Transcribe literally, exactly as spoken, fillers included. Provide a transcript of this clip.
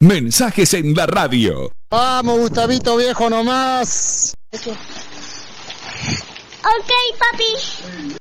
Mensajes en la radio. Vamos, Gustavito viejo nomás. Ok, papi.